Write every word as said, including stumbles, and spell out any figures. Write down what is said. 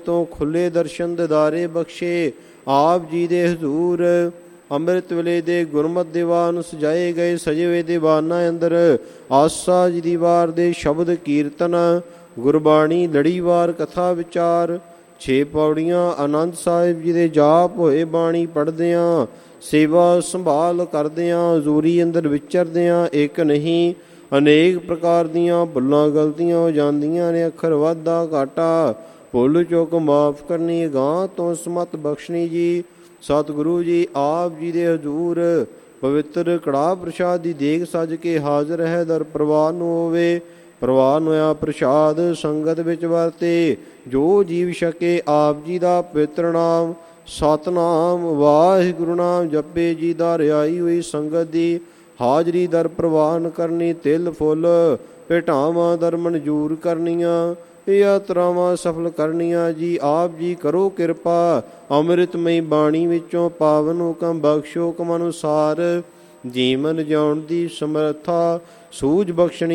ਤੋਂ ਖੁੱਲੇ ਦਰਸ਼ਨ ਦਿਦਾਰੇ ਬਖਸ਼ੇ ਆਪ ਜੀ ਦੇ ਹਜ਼ੂਰ। ਅੰਮ੍ਰਿਤ ਵੇਲੇ ਦੇ ਗੁਰਮਤਿ ਦੀਵਾਨ ਸਜਾਏ ਗਏ ਸਜੇ ਹੋਏ ਦੀਵਾਨਾਂ ਅੰਦਰ ਆਸਾ ਜੀ ਦੀ ਵਾਰ ਦੇ ਸ਼ਬਦ ਕੀਰਤਨ, ਗੁਰਬਾਣੀ ਲੜੀਵਾਰ ਕਥਾ ਵਿਚਾਰ, ਛੇ ਪੌੜੀਆਂ ਆਨੰਦ ਸਾਹਿਬ ਜੀ ਦੇ ਜਾਪ ਹੋਏ ਬਾਣੀ ਪੜ੍ਹਦਿਆਂ, ਸੇਵਾ ਸੰਭਾਲ ਕਰਦਿਆਂ, ਹਜ਼ੂਰੀ ਅੰਦਰ ਵਿਚਰਦਿਆਂ ਇੱਕ ਨਹੀਂ ਅਨੇਕ ਪ੍ਰਕਾਰ ਦੀਆਂ ਭੁੱਲਾਂ ਗਲਤੀਆਂ ਹੋ ਜਾਂਦੀਆਂ ਨੇ। ਅੱਖਰ ਵਾਧਾ ਘਾਟਾ ਭੁੱਲ ਚੁੱਕ ਮਾਫ ਕਰਨੀ, ਅਗਾਂਹ ਤੋਂ ਸਮਤ ਬਖਸ਼ਣੀ ਜੀ। ਸਤਿਗੁਰੂ ਜੀ ਆਪ ਜੀ ਦੇ ਹਜ਼ੂਰ ਪਵਿੱਤਰ ਕੜਾਹ ਪ੍ਰਸ਼ਾਦ ਦੀ ਦੇਗ ਸੱਜ ਕੇ ਹਾਜ਼ਰ ਹੈ। ਦਰ ਪ੍ਰਵਾਨ ਨੂੰ ਹੋਵੇ, ਪ੍ਰਵਾਨ ਹੋਇਆ ਪ੍ਰਸ਼ਾਦ ਸੰਗਤ ਵਿੱਚ ਵਰਤੇ। ਜੋ ਜੀਵ ਛਕੇ ਆਪ ਜੀ ਦਾ ਪਵਿੱਤਰ ਨਾਮ ਸਤਨਾਮ ਵਾਹਿਗੁਰੂ ਨਾਮ ਜਪੇ ਜੀ ਦਾ ਰਿਆਈ ਹੋਈ ਸੰਗਤ ਦੀ ਹਾਜ਼ਰੀ ਦਰ ਪ੍ਰਵਾਨ ਕਰਨੀ। ਤਿਲ ਫੁੱਲ ਭੇਟਾਵਾਂ ਦਰ ਮਨਜ਼ੂਰ ਕਰਨੀਆਂ, ਯਾਤਰਾਵਾਂ ਸਫਲ ਕਰਨੀਆਂ ਜੀ। ਆਪ ਜੀ ਕਰੋ ਕਿਰਪਾ ਅੰਮ੍ਰਿਤਮਈ ਬਾਣੀ ਵਿੱਚੋਂ ਪਾਵਨ ਹੁਕਮ ਬਖਸ਼ੋ ਹੁਕਮ ਅਨੁਸਾਰ ਜੀਵਨ ਜਿਉਣ ਦੀ ਸਮਰੱਥਾ ਸੂਝ ਬਖਸ਼ਣੀ